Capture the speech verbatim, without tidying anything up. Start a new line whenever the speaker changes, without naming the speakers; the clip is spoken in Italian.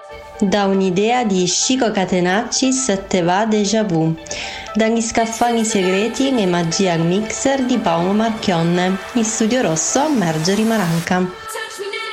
Da un'idea di Chico Catenaccis te va déjà vu, dagli scaffali segreti e magia al mixer di Paolo Marchionne, in studio rosso Margherita Maranca.